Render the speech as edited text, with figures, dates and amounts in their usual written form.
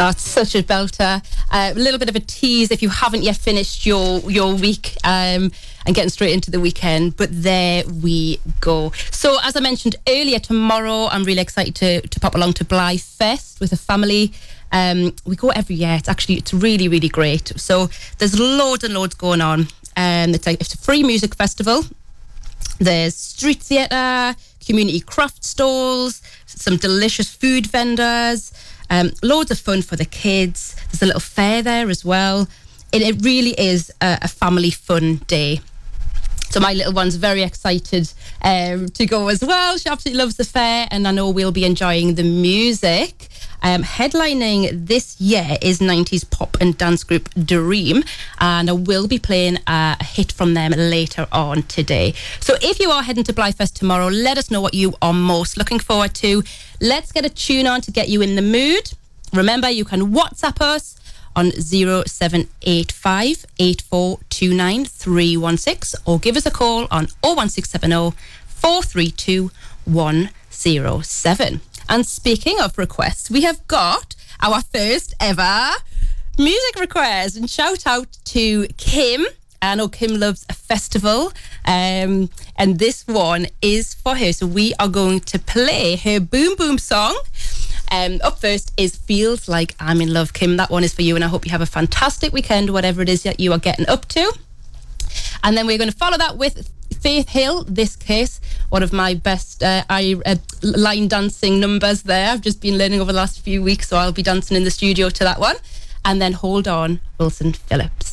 That's such a belter. A little bit of a tease if you haven't yet finished your week and getting straight into the weekend. But there we go. So as I mentioned earlier, tomorrow I'm really excited to pop along to Blythe Fest with a family. We go every year. It's really, really great. So there's loads and loads going on. It's a free music festival. There's street theatre, community craft stalls, some delicious food vendors, loads of fun for the kids. There's a little fair there as well. It really is a family fun day. So my little one's very excited to go as well. She absolutely loves the fair, and I know we'll be enjoying the music. Headlining this year is 90s pop and dance group Dream, and I will be playing a hit from them later on today. So if you are heading to Blythe Fest tomorrow, let us know what you are most looking forward to. Let's get a tune on to get you in the mood. Remember, you can WhatsApp us on 0785 8429 316 or give us a call on 01670 432 107. And speaking of requests, we have got our first ever music request. And shout out to Kim. I know Kim loves a festival. And this one is for her. So we are going to play her Boom Boom song. Up first is Feels Like I'm in Love. Kim, that one is for you. And I hope you have a fantastic weekend, whatever it is that you are getting up to. And then we're going to follow that with Faith Hill, This Case, one of my best line dancing numbers there. I've just been learning over the last few weeks, so I'll be dancing in the studio to that one. And then Hold On, Wilson Phillips.